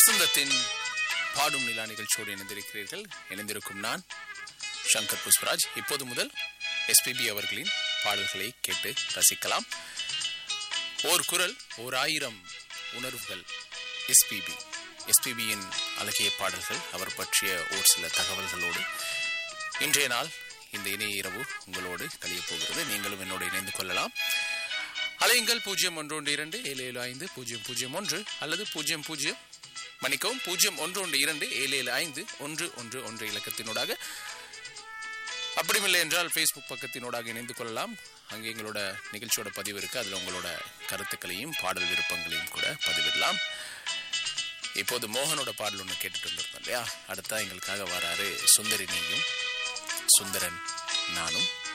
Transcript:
வசந்தத்தின் பாடும் நிலா நிகழ்ச்சியோடு இணைந்திருக்கிறீர்கள். இணைந்திருக்கும் நான் சங்கர் புஷ்பராஜ். இப்போது முதல் எஸ்பிபி அவர்களின் பாடல்களை கேட்டு ரசிக்கலாம். ஓர் குரல், ஓர் ஆயிரம் உணர்வுகள். எஸ்பிபியின் அழகிய பாடல்கள், அவர் பற்றிய ஒரு சில தகவல்களோடு இன்றைய நாள் இந்த இணைய இரவு உங்களோடு கழியப் போகிறது. நீங்களும் என்னோடு இணைந்து கொள்ளலாம். அலையுங்கள் 0112775001 அல்லது 0112775111 இலக்கத்தினூடாக, அப்படியில்லை என்றால் ஃபேஸ்புக் பக்கத்தினூடாக இணைந்து கொள்ளலாம். அங்கே எங்களோட நிகழ்ச்சியோட பதிவு இருக்கு. அதில் உங்களோட கருத்துக்களையும் பாடல் விருப்பங்களையும் கூட பதிவிடலாம். இப்போது மோகனோட பாடல் ஒன்று கேட்டுட்டு வந்திருந்தோம் இல்லையா? அடுத்தா எங்களுக்காக வராரு சுந்தரினியும் சுந்தரன் நானும்.